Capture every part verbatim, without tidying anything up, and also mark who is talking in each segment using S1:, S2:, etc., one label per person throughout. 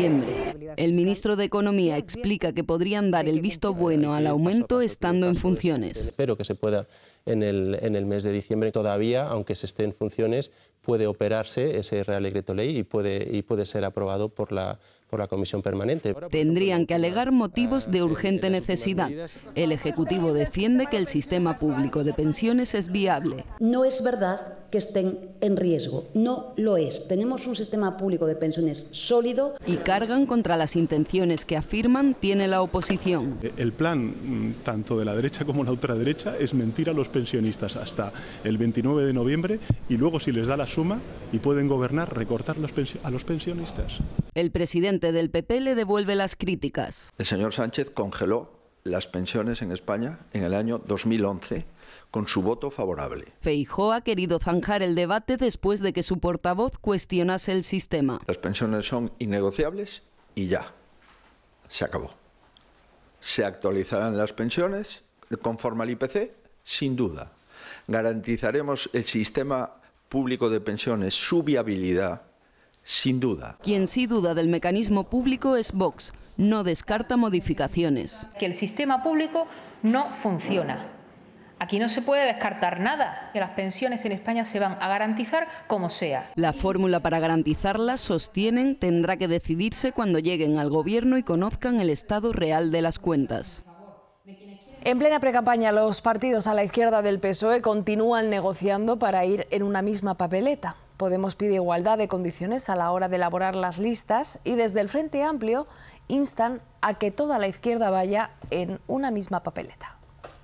S1: diciembre. El ministro de Economía explica que podrían dar el visto bueno al aumento estando en funciones.
S2: Espero que se pueda en el, en el mes de diciembre. Todavía, aunque se esté en funciones, puede operarse ese Real Decreto Ley y puede, y puede ser aprobado por la, por la Comisión Permanente.
S1: Tendrían que alegar motivos de urgente necesidad. El Ejecutivo defiende que el sistema público de pensiones es viable.
S3: No es verdad que estén en riesgo, no lo es. Tenemos un sistema público de pensiones sólido.
S1: Y cargan contra las intenciones que afirman tiene la oposición.
S4: El plan, tanto de la derecha como la ultraderecha, es mentir a los pensionistas hasta el veintinueve de noviembre y luego, si les da la suma y pueden gobernar, recortar a los pensionistas.
S1: El presidente del P P le devuelve las críticas.
S5: El señor Sánchez congeló las pensiones en España en el año dos mil once con su voto favorable.
S1: Feijóo ha querido zanjar el debate después de que su portavoz cuestionase el sistema.
S5: Las pensiones son innegociables y ya, se acabó. ¿Se actualizarán las pensiones conforme al I P C? Sin duda. ¿Garantizaremos el sistema público de pensiones, su viabilidad? Sin duda.
S1: Quien sí duda del mecanismo público es Vox. No descarta modificaciones.
S6: Que el sistema público no funciona. Aquí no se puede descartar nada, que las pensiones en España se van a garantizar como sea.
S1: La fórmula para garantizarlas, sostienen, tendrá que decidirse cuando lleguen al Gobierno y conozcan el estado real de las cuentas.
S7: En plena precampaña, los partidos a la izquierda del P S O E continúan negociando para ir en una misma papeleta. Podemos pide igualdad de condiciones a la hora de elaborar las listas y desde el Frente Amplio instan a que toda la izquierda vaya en una misma papeleta.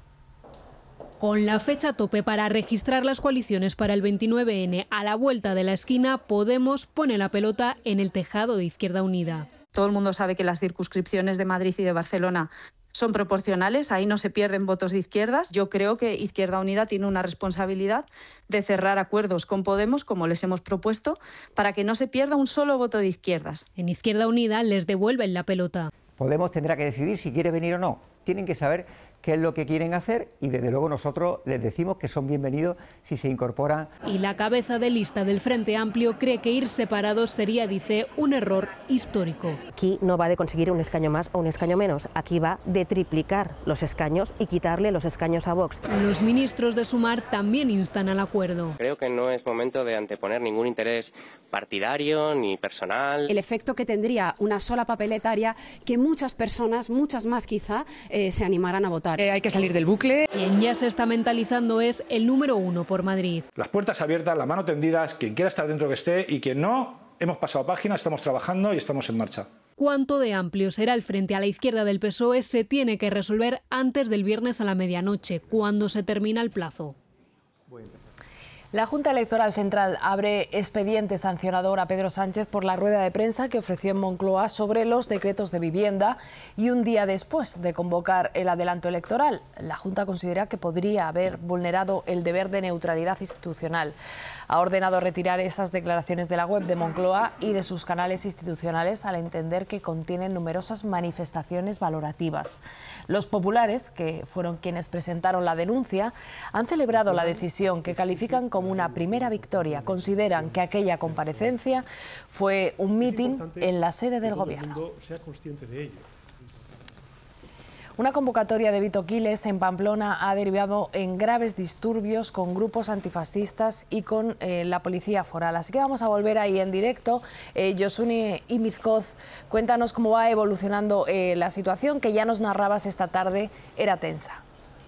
S8: Con la fecha tope para registrar las coaliciones para el veintinueve ene a la vuelta de la esquina, Podemos pone la pelota en el tejado de Izquierda Unida.
S9: Todo el mundo sabe que las circunscripciones de Madrid y de Barcelona son proporcionales, ahí no se pierden votos de izquierdas. Yo creo que Izquierda Unida tiene una responsabilidad de cerrar acuerdos con Podemos, como les hemos propuesto, para que no se pierda un solo voto de izquierdas.
S8: En Izquierda Unida les devuelven la pelota.
S10: Podemos tendrá que decidir si quiere venir o no. Tienen que saber qué es lo que quieren hacer y desde luego nosotros les decimos que son bienvenidos si se incorporan.
S8: Y la cabeza de lista del Frente Amplio cree que ir separados sería, dice, un error histórico.
S11: Aquí no va de conseguir un escaño más o un escaño menos, aquí va de triplicar los escaños y quitarle los escaños a Vox.
S8: Los ministros de Sumar también instan al acuerdo.
S12: Creo que no es momento de anteponer ningún interés partidario ni personal.
S13: El efecto que tendría una sola papeletaria, que muchas personas, muchas más quizá, eh, se animaran a votar.
S14: Eh, hay que salir del bucle.
S8: Quien ya se está mentalizando es el número uno por Madrid.
S15: Las puertas abiertas, la mano tendidas, quien quiera estar dentro que esté y quien no, hemos pasado página, estamos trabajando y estamos en marcha.
S8: Cuánto de amplio será el frente a la izquierda del P S O E se tiene que resolver antes del viernes a la medianoche, cuando se termina el plazo.
S7: La Junta Electoral Central abre expediente sancionador a Pedro Sánchez por la rueda de prensa que ofreció en Moncloa sobre los decretos de vivienda y un día después de convocar el adelanto electoral. La Junta considera que podría haber vulnerado el deber de neutralidad institucional. Ha ordenado retirar esas declaraciones de la web de Moncloa y de sus canales institucionales al entender que contienen numerosas manifestaciones valorativas. Los populares, que fueron quienes presentaron la denuncia, han celebrado la decisión que califican como una primera victoria. Consideran que aquella comparecencia fue un mitin en la sede del Gobierno. Una convocatoria de Vito Quiles en Pamplona ha derivado en graves disturbios con grupos antifascistas y con eh, la policía foral. Así que vamos a volver ahí en directo. Eh, Josune Imizkoz, cuéntanos cómo va evolucionando eh, la situación que ya nos narrabas esta tarde, era tensa.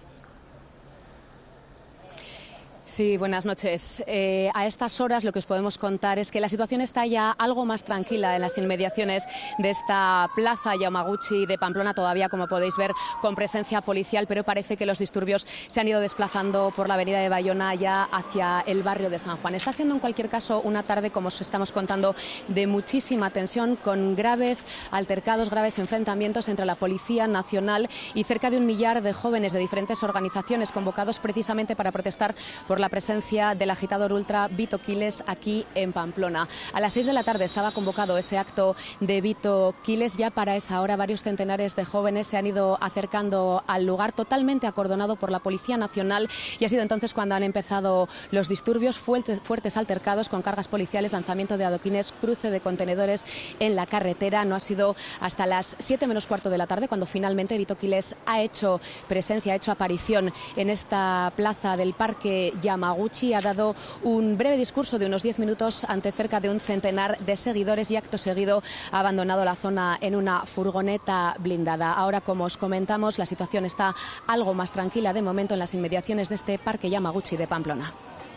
S16: Sí, buenas noches. Eh, a estas horas lo que os podemos contar es que la situación está ya algo más tranquila en las inmediaciones de esta plaza Yamaguchi de Pamplona, todavía, como podéis ver, con presencia policial, pero parece que los disturbios se han ido desplazando por la avenida de Bayona ya hacia el barrio de San Juan. Está siendo en cualquier caso una tarde, como os estamos contando, de muchísima tensión, con graves altercados, graves enfrentamientos entre la Policía Nacional y cerca de un millar de jóvenes de diferentes organizaciones convocados precisamente para protestar por la presencia del agitador ultra Vito Quiles aquí en Pamplona. A las seis de la tarde estaba convocado ese acto de Vito Quiles. Ya para esa hora varios centenares de jóvenes se han ido acercando al lugar, totalmente acordonado por la Policía Nacional, y ha sido entonces cuando han empezado los disturbios, fuertes, fuertes altercados con cargas policiales, lanzamiento de adoquines, cruce de contenedores en la carretera. No ha sido hasta las siete menos cuarto de la tarde cuando finalmente Vito Quiles ha hecho presencia, ha hecho aparición en esta plaza del Parque Yamaguchi. Ha dado un breve discurso de unos diez minutos ante cerca de un centenar de seguidores y acto seguido ha abandonado la zona en una furgoneta blindada. Ahora, como os comentamos, la situación está algo más tranquila de momento en las inmediaciones de este Parque Yamaguchi de Pamplona.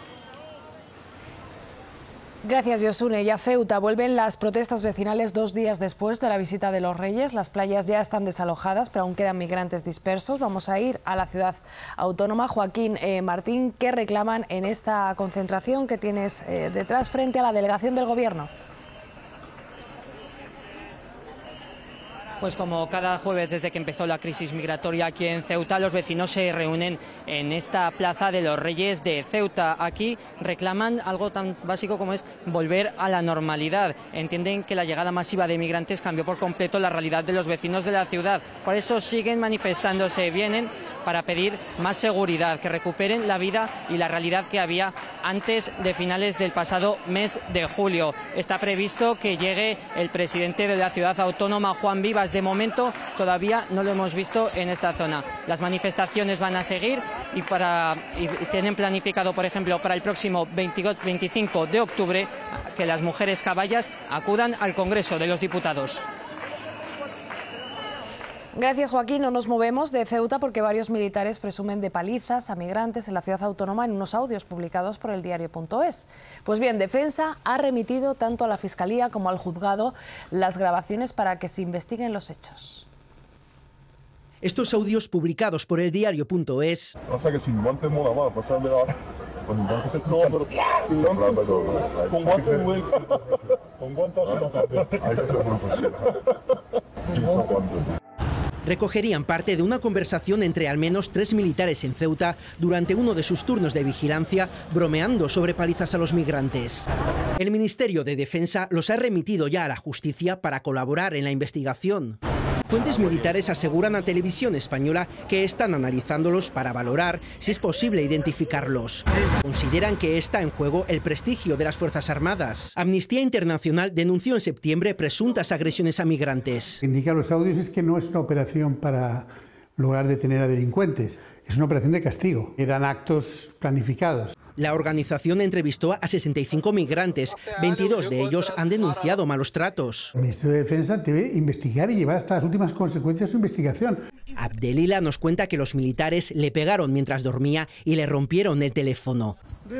S7: Gracias, Yosune. Y a Ceuta vuelven las protestas vecinales dos días después de la visita de los Reyes. Las playas ya están desalojadas, pero aún quedan migrantes dispersos. Vamos a ir a la ciudad autónoma. Joaquín eh, Martín, ¿qué reclaman en esta concentración que tienes eh, detrás frente a la delegación del Gobierno?
S14: Pues como cada jueves desde que empezó la crisis migratoria aquí en Ceuta, los vecinos se reúnen en esta Plaza de los Reyes de Ceuta. Aquí reclaman algo tan básico como es volver a la normalidad. Entienden que la llegada masiva de migrantes cambió por completo la realidad de los vecinos de la ciudad. Por eso siguen manifestándose, vienen para pedir más seguridad, que recuperen la vida y la realidad que había antes de finales del pasado mes de julio. Está previsto que llegue el presidente de la ciudad autónoma, Juan Vivas. De momento todavía no lo hemos visto en esta zona. Las manifestaciones van a seguir y, para, y tienen planificado, por ejemplo, para el próximo veinticinco de octubre que las mujeres caballas acudan al Congreso de los Diputados.
S7: Gracias, Joaquín. No nos movemos de Ceuta porque varios militares presumen de palizas a migrantes en la ciudad autónoma en unos audios publicados por el diario punto es. Pues bien, Defensa ha remitido tanto a la Fiscalía como al juzgado las grabaciones para que se investiguen los hechos.
S17: Estos audios publicados por el diario punto es...
S18: Pasa que sin guantes mola más, pasarme la... Con guantes se escucha... No, pero... Con guantes... Con guantes... Hay que ser profesional.
S17: Recogerían parte de una conversación entre al menos tres militares en Ceuta durante uno de sus turnos de vigilancia, bromeando sobre palizas a los migrantes. El Ministerio de Defensa los ha remitido ya a la justicia para colaborar en la investigación. Fuentes militares aseguran a Televisión Española que están analizándolos para valorar si es posible identificarlos. Consideran que está en juego el prestigio de las Fuerzas Armadas. Amnistía Internacional denunció en septiembre presuntas agresiones a migrantes.
S19: Lo que indican los audios es que no es una operación para lograr detener a delincuentes, es una operación de castigo. Eran actos planificados.
S17: La organización entrevistó a sesenta y cinco migrantes, veintidós de ellos han denunciado malos tratos.
S19: El Ministerio de Defensa debe investigar y llevar hasta las últimas consecuencias su investigación.
S17: Abdelila nos cuenta que los militares le pegaron mientras dormía y le rompieron el teléfono.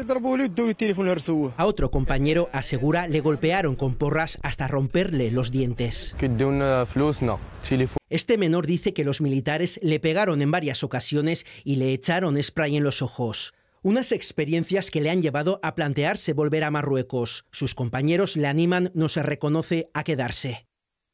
S17: A otro compañero asegura le golpearon con porras hasta romperle los dientes. Este menor dice que los militares le pegaron en varias ocasiones y le echaron spray en los ojos. Unas experiencias que le han llevado a plantearse volver a Marruecos. Sus compañeros le animan, no se reconoce, a quedarse.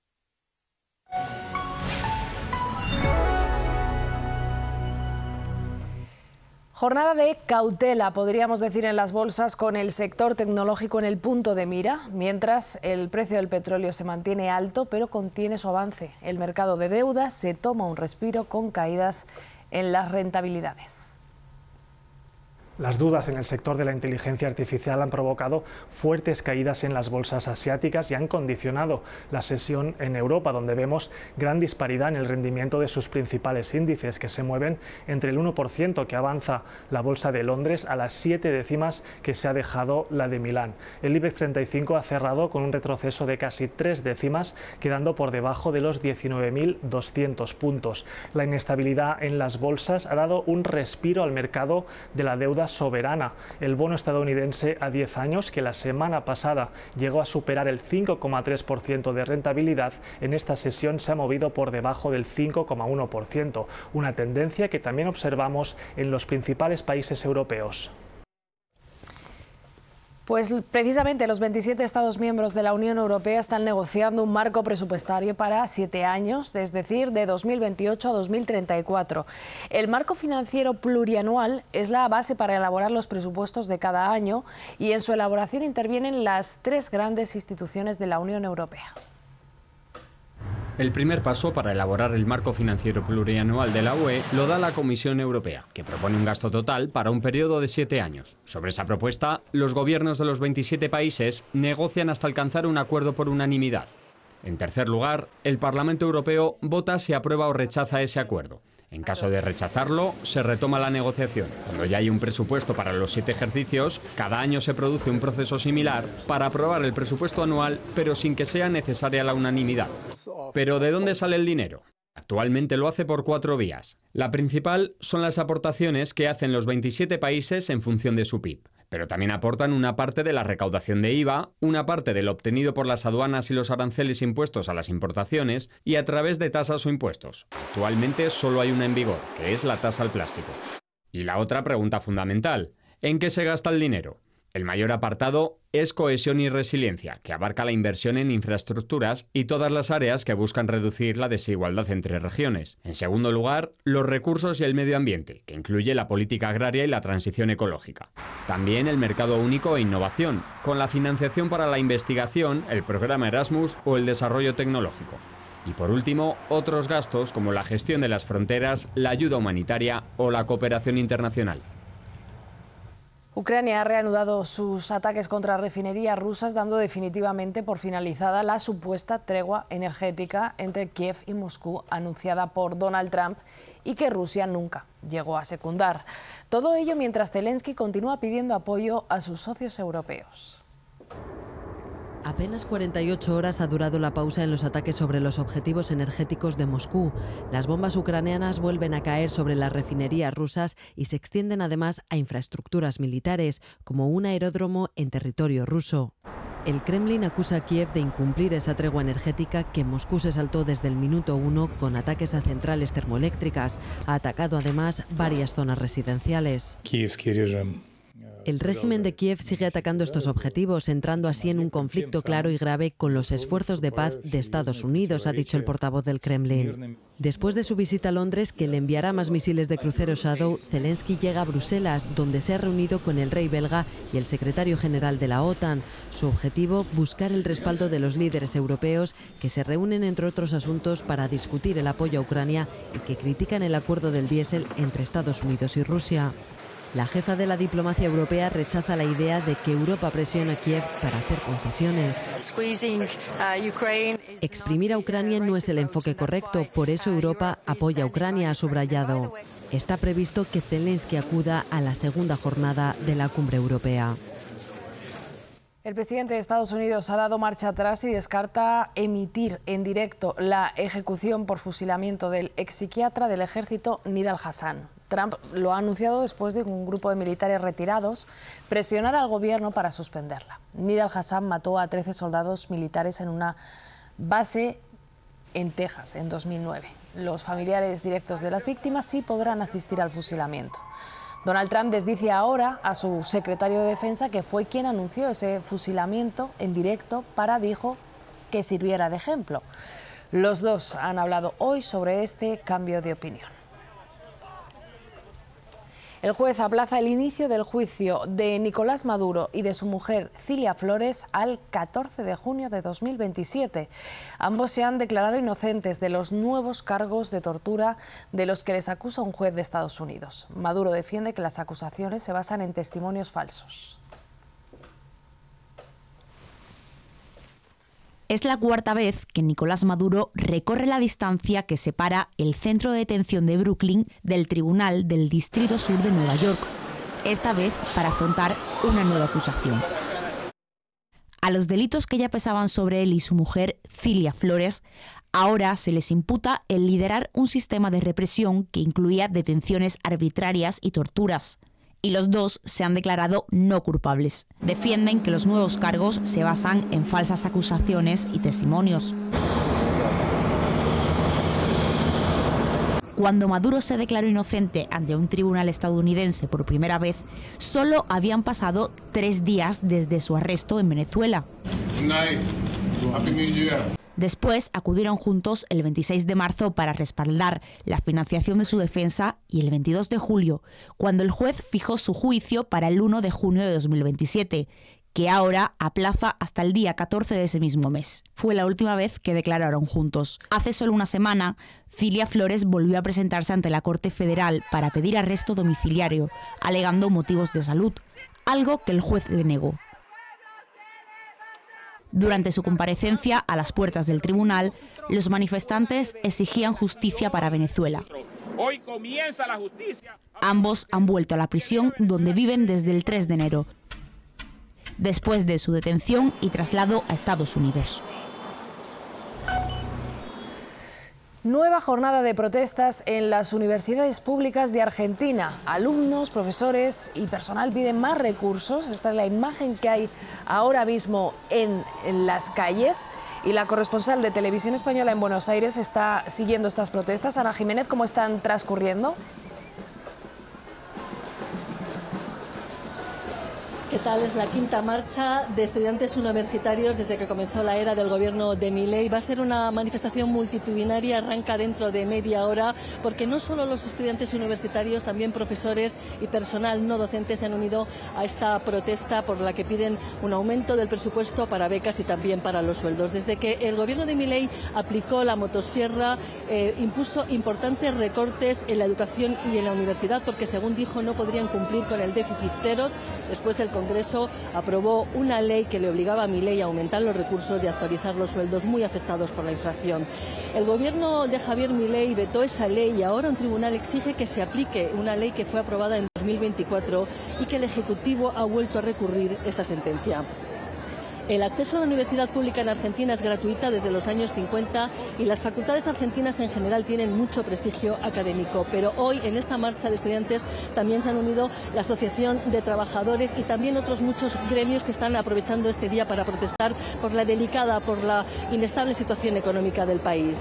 S7: Jornada de cautela, podríamos decir, en las bolsas, con el sector tecnológico en el punto de mira, mientras el precio del petróleo se mantiene alto, pero contiene su avance. El mercado de deuda se toma un respiro con caídas en las rentabilidades.
S20: Las dudas en el sector de la inteligencia artificial han provocado fuertes caídas en las bolsas asiáticas y han condicionado la sesión en Europa, donde vemos gran disparidad en el rendimiento de sus principales índices, que se mueven entre el uno por ciento que avanza la bolsa de Londres a las siete décimas que se ha dejado la de Milán. El IBEX treinta y cinco ha cerrado con un retroceso de casi tres décimas, quedando por debajo de los diecinueve mil doscientos puntos. La inestabilidad en las bolsas ha dado un respiro al mercado de la deuda soberana. El bono estadounidense a diez años, que la semana pasada llegó a superar el cinco coma tres por ciento de rentabilidad, en esta sesión se ha movido por debajo del cinco coma uno por ciento, una tendencia que también observamos en los principales países europeos.
S7: Pues precisamente los veintisiete Estados miembros de la Unión Europea están negociando un marco presupuestario para siete años, es decir, de dos mil veintiocho a dos mil treinta y cuatro. El marco financiero plurianual es la base para elaborar los presupuestos de cada año y en su elaboración intervienen las tres grandes instituciones de la Unión Europea.
S21: El primer paso para elaborar el marco financiero plurianual de la U E lo da la Comisión Europea, que propone un gasto total para un periodo de siete años. Sobre esa propuesta, los gobiernos de los veintisiete países negocian hasta alcanzar un acuerdo por unanimidad. En tercer lugar, el Parlamento Europeo vota si aprueba o rechaza ese acuerdo. En caso de rechazarlo, se retoma la negociación. Cuando ya hay un presupuesto para los siete ejercicios, cada año se produce un proceso similar para aprobar el presupuesto anual, pero sin que sea necesaria la unanimidad. ¿Pero de dónde sale el dinero? Actualmente lo hace por cuatro vías. La principal son las aportaciones que hacen los veintisiete países en función de su P I B. Pero también aportan una parte de la recaudación de I V A, una parte de lo obtenido por las aduanas y los aranceles impuestos a las importaciones y a través de tasas o impuestos. Actualmente solo hay una en vigor, que es la tasa al plástico. Y la otra pregunta fundamental, ¿en qué se gasta el dinero? El mayor apartado es cohesión y resiliencia, que abarca la inversión en infraestructuras y todas las áreas que buscan reducir la desigualdad entre regiones. En segundo lugar, los recursos y el medio ambiente, que incluye la política agraria y la transición ecológica. También el mercado único e innovación, con la financiación para la investigación, el programa Erasmus o el desarrollo tecnológico. Y por último, otros gastos como la gestión de las fronteras, la ayuda humanitaria o la cooperación internacional.
S7: Ucrania ha reanudado sus ataques contra refinerías rusas, dando definitivamente por finalizada la supuesta tregua energética entre Kiev y Moscú anunciada por Donald Trump y que Rusia nunca llegó a secundar. Todo ello mientras Zelensky continúa pidiendo apoyo a sus socios europeos.
S22: Apenas cuarenta y ocho horas ha durado la pausa en los ataques sobre los objetivos energéticos de Moscú. Las bombas ucranianas vuelven a caer sobre las refinerías rusas y se extienden además a infraestructuras militares, como un aeródromo en territorio ruso. El Kremlin acusa a Kiev de incumplir esa tregua energética que Moscú se saltó desde el minuto uno con ataques a centrales termoeléctricas. Ha atacado además varias zonas residenciales. El régimen de Kiev sigue atacando estos objetivos, entrando así en un conflicto claro y grave con los esfuerzos de paz de Estados Unidos, ha dicho el portavoz del Kremlin. Después de su visita a Londres, que le enviará más misiles de crucero Shadow, Zelensky llega a Bruselas, donde se ha reunido con el rey belga y el secretario general de la OTAN. Su objetivo, buscar el respaldo de los líderes europeos, que se reúnen entre otros asuntos para discutir el apoyo a Ucrania y que critican el acuerdo del diésel entre Estados Unidos y Rusia. La jefa de la diplomacia europea rechaza la idea de que Europa presione a Kiev para hacer concesiones. Exprimir a Ucrania no es el enfoque correcto, por eso Europa apoya a Ucrania, ha subrayado. Está previsto que Zelensky acuda a la segunda jornada de la cumbre europea.
S7: El presidente de Estados Unidos ha dado marcha atrás y descarta emitir en directo la ejecución por fusilamiento del ex psiquiatra del ejército Nidal Hassan. Trump lo ha anunciado después de que un grupo de militares retirados presionara al gobierno para suspenderla. Nidal Hassan mató a trece soldados militares en una base en Texas en dos mil nueve. Los familiares directos de las víctimas sí podrán asistir al fusilamiento. Donald Trump desdice ahora a su secretario de Defensa, que fue quien anunció ese fusilamiento en directo para, dijo, que sirviera de ejemplo. Los dos han hablado hoy sobre este cambio de opinión. El juez aplaza el inicio del juicio de Nicolás Maduro y de su mujer Cilia Flores al catorce de junio de dos mil veintisiete. Ambos se han declarado inocentes de los nuevos cargos de tortura de los que les acusa un juez de Estados Unidos. Maduro defiende que las acusaciones se basan en testimonios falsos.
S23: Es la cuarta vez que Nicolás Maduro recorre la distancia que separa el centro de detención de Brooklyn del Tribunal del Distrito Sur de Nueva York, esta vez para afrontar una nueva acusación. A los delitos que ya pesaban sobre él y su mujer, Cilia Flores, ahora se les imputa el liderar un sistema de represión que incluía detenciones arbitrarias y torturas. Y los dos se han declarado no culpables. Defienden que los nuevos cargos se basan en falsas acusaciones y testimonios. Cuando Maduro se declaró inocente ante un tribunal estadounidense por primera vez, solo habían pasado tres días desde su arresto en Venezuela. Después acudieron juntos el veintiséis de marzo para respaldar la financiación de su defensa y el veintidós de julio, cuando el juez fijó su juicio para el uno de junio de dos mil veintisiete, que ahora aplaza hasta el día catorce de ese mismo mes. Fue la última vez que declararon juntos. Hace solo una semana, Cilia Flores volvió a presentarse ante la Corte Federal para pedir arresto domiciliario, alegando motivos de salud, algo que el juez le negó. Durante su comparecencia a las puertas del tribunal, los manifestantes exigían justicia para Venezuela.
S2: Hoy comienza la justicia.
S23: Ambos han vuelto a la prisión donde viven desde el tres de enero, después de su detención y traslado a Estados Unidos.
S7: Nueva jornada de protestas en las universidades públicas de Argentina. Alumnos, profesores y personal piden más recursos. Esta es la imagen que hay ahora mismo en, en las calles. Y la corresponsal de Televisión Española en Buenos Aires está siguiendo estas protestas. Ana Jiménez, ¿cómo están transcurriendo?
S3: ¿Qué tal? Es la quinta marcha de estudiantes universitarios desde que comenzó la era del gobierno de Milei. Va a ser una manifestación multitudinaria, arranca dentro de media hora, porque no solo los estudiantes universitarios, también profesores y personal no docente se han unido a esta protesta por la que piden un aumento del presupuesto para becas y también para los sueldos. Desde que el gobierno de Milei aplicó la motosierra, eh, impuso importantes recortes en la educación y en la universidad, porque según dijo no podrían cumplir con el déficit cero. Después el Congreso aprobó una ley que le obligaba a Milei a aumentar los recursos y actualizar los sueldos muy afectados por la inflación. El gobierno de Javier Milei vetó esa ley y ahora un tribunal exige que se aplique una ley que fue aprobada en dos mil veinticuatro y que el Ejecutivo ha vuelto a recurrir esta sentencia. El acceso a la universidad pública en Argentina es gratuita desde los años cincuenta y las facultades argentinas en general tienen mucho prestigio académico. Pero hoy en esta marcha de estudiantes también se han unido la Asociación de Trabajadores y también otros muchos gremios que están aprovechando este día para protestar por la delicada, por la inestable situación económica del país.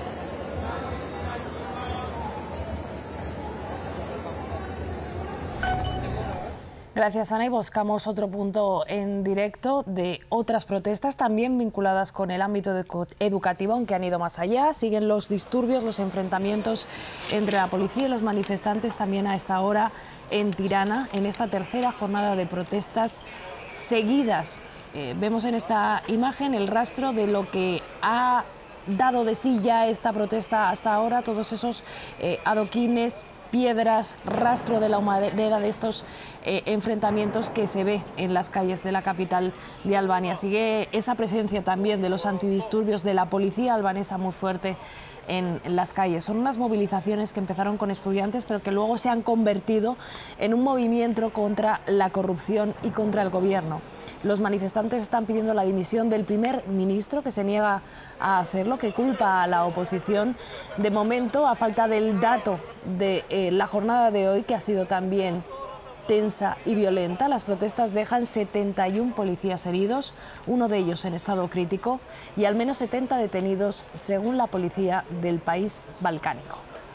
S7: Gracias, Ana. Y buscamos otro punto en directo de otras protestas también vinculadas con el ámbito educativo, aunque han ido más allá. Siguen los disturbios, los enfrentamientos entre la policía y los manifestantes también a esta hora en Tirana, en esta tercera jornada de protestas seguidas. Eh, vemos en esta imagen el rastro de lo que ha dado de sí ya esta protesta hasta ahora, todos esos eh, adoquines, piedras, rastro de la humareda de estos eh, enfrentamientos que se ve en las calles de la capital de Albania. Sigue esa presencia también de los antidisturbios de la policía albanesa muy fuerte en, en las calles. Son unas movilizaciones que empezaron con estudiantes pero que luego se han convertido en un movimiento contra la corrupción y contra el gobierno. Los manifestantes están pidiendo la dimisión del primer ministro, que se niega a hacerlo, que culpa a la oposición. De momento, a falta del dato de eh, la jornada de hoy, que ha sido también tensa y violenta, las protestas dejan setenta y uno policías heridos, uno de ellos en estado crítico, y al menos setenta detenidos, según la policía del país balcánico.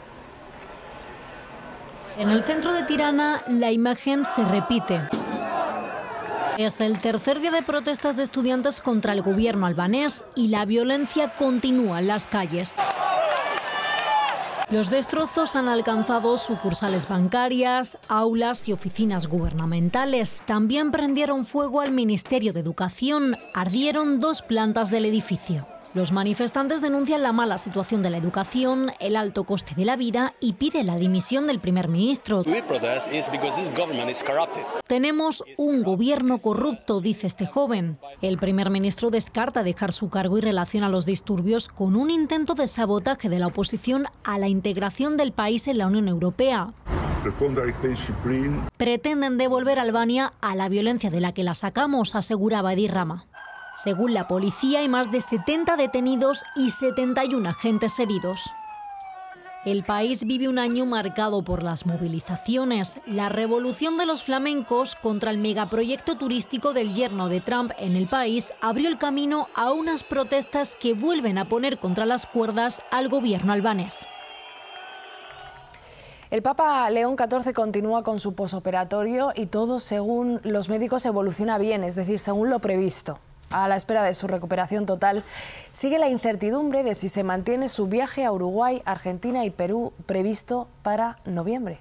S4: En el centro de Tirana, la imagen se repite. Es el tercer día de protestas de estudiantes contra el gobierno albanés y la violencia continúa en las calles. Los destrozos han alcanzado sucursales bancarias, aulas y oficinas gubernamentales. También prendieron fuego al Ministerio de Educación. Ardieron dos plantas del edificio. Los manifestantes denuncian la mala situación de la educación, el alto coste de la vida y piden la dimisión del primer ministro. Tenemos un gobierno corrupto, dice este joven. El primer ministro descarta dejar su cargo y relaciona los disturbios con un intento de sabotaje de la oposición a la integración del país en la Unión Europea. Pretenden devolver a Albania a la violencia de la que la sacamos, aseguraba Edi Rama. Según la policía, hay más de setenta detenidos y setenta y uno agentes heridos. El país vive un año marcado por las movilizaciones. La revolución de los flamencos contra el megaproyecto turístico del yerno de Trump en el país abrió el camino a unas protestas que vuelven a poner contra las cuerdas al gobierno albanés.
S7: El Papa León catorce continúa con su posoperatorio y todo, según los médicos, evoluciona bien, es decir, según lo previsto. A la espera de su recuperación total, sigue la incertidumbre de si se mantiene su viaje a Uruguay, Argentina y Perú previsto para noviembre.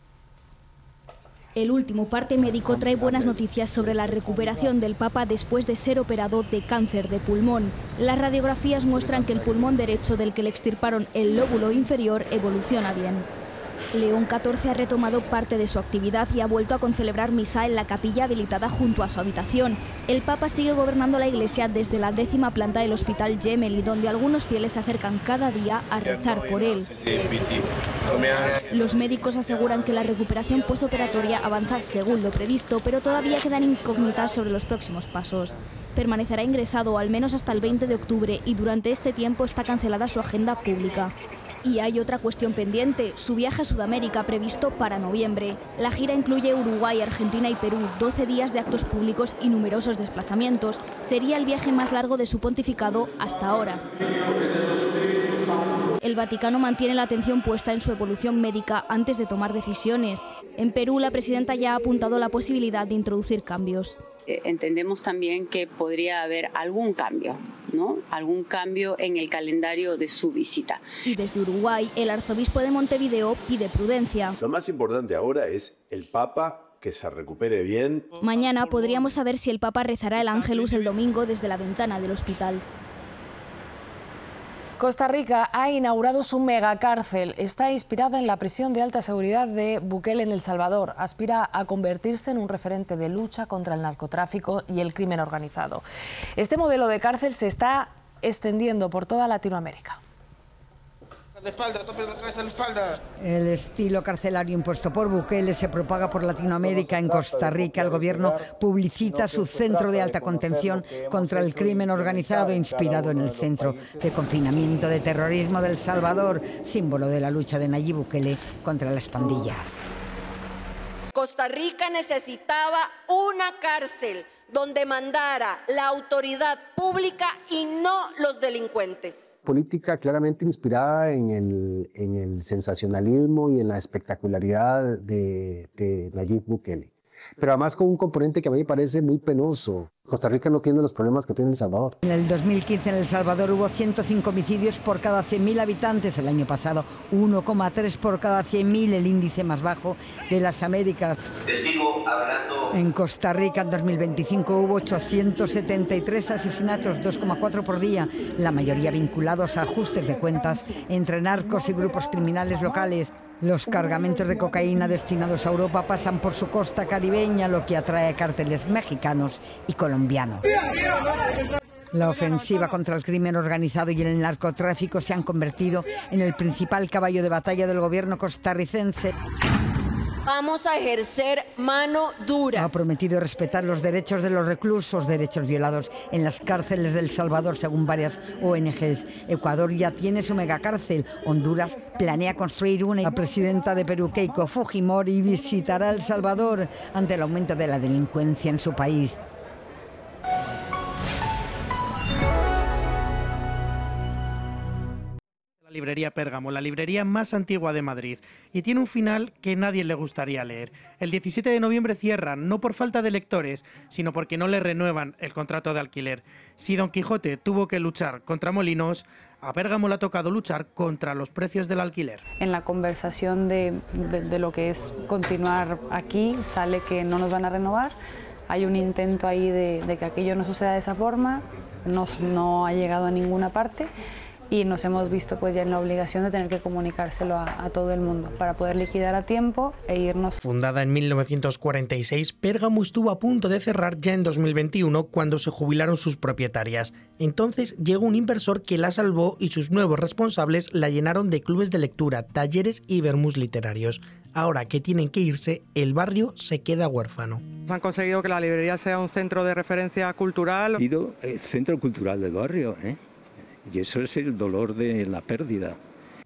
S1: El último parte médico trae buenas noticias sobre la recuperación del Papa después de ser operado de cáncer de pulmón. Las radiografías muestran que el pulmón derecho del que le extirparon el lóbulo inferior evoluciona bien. León catorce ha retomado parte de su actividad y ha vuelto a concelebrar misa en la capilla habilitada junto a su habitación. El Papa sigue gobernando la Iglesia desde la décima planta del Hospital Gemelli, donde algunos fieles se acercan cada día a rezar por él. Los médicos aseguran que la recuperación posoperatoria avanza según lo previsto, pero todavía quedan incógnitas sobre los próximos pasos. Permanecerá ingresado al menos hasta el veinte de octubre y durante este tiempo está cancelada su agenda pública. Y hay otra cuestión pendiente, su viaje a Sudamérica previsto para noviembre. La gira incluye Uruguay, Argentina y Perú, doce días de actos públicos y numerosos desplazamientos. Sería el viaje más largo de su pontificado hasta ahora. El Vaticano mantiene la atención puesta en su evolución médica antes de tomar decisiones. En Perú, la presidenta ya ha apuntado la posibilidad de introducir cambios.
S5: Entendemos también que podría haber algún cambio, ¿no? Algún cambio en el calendario de su visita.
S1: Y desde Uruguay, el arzobispo de Montevideo pide prudencia.
S6: Lo más importante ahora es el Papa que se recupere bien.
S1: Mañana podríamos saber si el Papa rezará el Ángelus el domingo desde la ventana del hospital.
S7: Costa Rica ha inaugurado su megacárcel. Está inspirada en la prisión de alta seguridad de Bukele en El Salvador. Aspira a convertirse en un referente de lucha contra el narcotráfico y el crimen organizado. Este modelo de cárcel se está extendiendo por toda Latinoamérica.
S24: El estilo carcelario impuesto por Bukele se propaga por Latinoamérica. En Costa Rica, el gobierno publicita su centro de alta contención contra el crimen organizado, inspirado en el centro de confinamiento de terrorismo de El Salvador, símbolo de la lucha de Nayib Bukele contra las pandillas.
S25: Costa Rica necesitaba una cárcel donde mandara la autoridad pública y no los delincuentes.
S26: Política claramente inspirada en el, en el sensacionalismo y en la espectacularidad de, de Nayib Bukele, pero además con un componente que a mí me parece muy penoso. Costa Rica no tiene los problemas que tiene El Salvador.
S24: En el dos mil quince en El Salvador hubo ciento cinco homicidios por cada cien mil habitantes. El año pasado uno coma tres por cada cien mil, el índice más bajo de las Américas.
S27: Testigo hablando.
S24: En Costa Rica en dos mil veinticinco hubo ochocientos setenta y tres asesinatos, dos coma cuatro por día, la mayoría vinculados a ajustes de cuentas entre narcos y grupos criminales locales. Los cargamentos de cocaína destinados a Europa pasan por su costa caribeña, lo que atrae a cárteles mexicanos y colombianos. La ofensiva contra el crimen organizado y el narcotráfico se han convertido en el principal caballo de batalla del gobierno costarricense.
S25: Vamos a ejercer mano dura.
S24: Ha prometido respetar los derechos de los reclusos, derechos violados en las cárceles de El Salvador, según varias O N Ges. Ecuador ya tiene su megacárcel. Honduras planea construir una. La presidenta de Perú, Keiko Fujimori, visitará El Salvador ante el aumento de la delincuencia en su país.
S28: La librería Pérgamo, la librería más antigua de Madrid, y tiene un final que nadie le gustaría leer. El diecisiete de noviembre cierran, no por falta de lectores, sino porque no le renuevan el contrato de alquiler. Si Don Quijote tuvo que luchar contra molinos, a Pérgamo le ha tocado luchar contra los precios del alquiler.
S29: En la conversación de, de, de lo que es continuar aquí, sale que no nos van a renovar. Hay un intento ahí de, de que aquello no suceda de esa forma, no, no ha llegado a ninguna parte. Y nos hemos visto pues ya en la obligación de tener que comunicárselo a, a todo el mundo para poder liquidar a tiempo e irnos.
S28: Fundada en mil novecientos cuarenta y seis, Pérgamo estuvo a punto de cerrar ya en dos mil veintiuno cuando se jubilaron sus propietarias. Entonces llegó un inversor que la salvó y sus nuevos responsables la llenaron de clubes de lectura, talleres y vermús literarios. Ahora que tienen que irse, el barrio se queda huérfano.
S30: Han conseguido que la librería sea un centro de referencia cultural.
S31: Ha sido el centro cultural del barrio, ¿eh? Y eso es el dolor de la pérdida.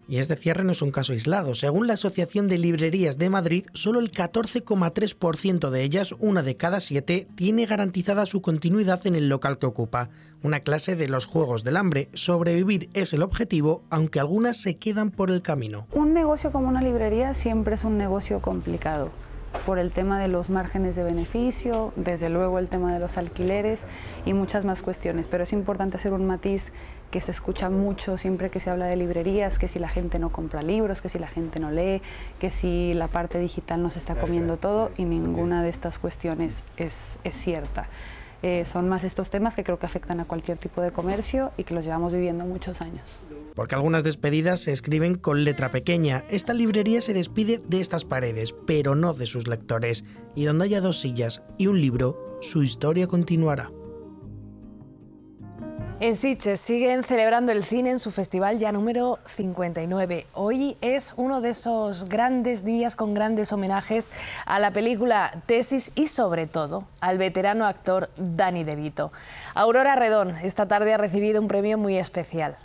S28: Y este cierre no es un caso aislado. Según la Asociación de Librerías de Madrid, solo el catorce coma tres por ciento de ellas, una de cada siete, tiene garantizada su continuidad en el local que ocupa. Una clase de los juegos del hambre. Sobrevivir es el objetivo, aunque algunas se quedan por el camino.
S29: Un negocio como una librería siempre es un negocio complicado, por el tema de los márgenes de beneficio, desde luego el tema de los alquileres y muchas más cuestiones, pero es importante hacer un matiz que se escucha mucho siempre que se habla de librerías, que si la gente no compra libros, que si la gente no lee, que si la parte digital nos está comiendo todo, y ninguna de estas cuestiones es, es cierta. Eh, son más estos temas que creo que afectan a cualquier tipo de comercio y que los llevamos viviendo muchos años.
S28: Porque algunas despedidas se escriben con letra pequeña. Esta librería se despide de estas paredes, pero no de sus lectores. Y donde haya dos sillas y un libro, su historia continuará.
S7: En Sitges siguen celebrando el cine en su festival ya número cincuenta y nueve. Hoy es uno de esos grandes días con grandes homenajes a la película Tesis y sobre todo al veterano actor Danny DeVito. Aurora Redón esta tarde ha recibido un premio muy especial.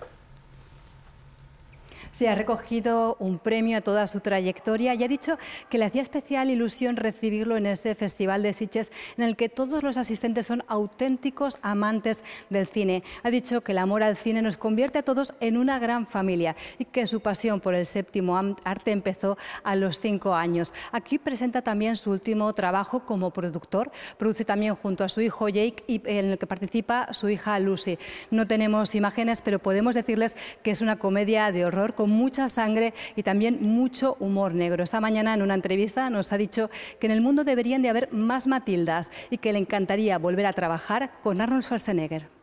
S8: Se ha recogido un premio a toda su trayectoria y ha dicho que le hacía especial ilusión recibirlo en este Festival de Sitges, en el que todos los asistentes son auténticos amantes del cine. Ha dicho que el amor al cine nos convierte a todos en una gran familia y que su pasión por el séptimo arte empezó a los cinco años. Aquí presenta también su último trabajo como productor. Produce también junto a su hijo Jake, y en el que participa su hija Lucy. No tenemos imágenes, pero podemos decirles que es una comedia de horror con mucha sangre y también mucho humor negro. Esta mañana en una entrevista nos ha dicho que en el mundo deberían de haber más Matildas y que le encantaría volver a trabajar con Arnold Schwarzenegger.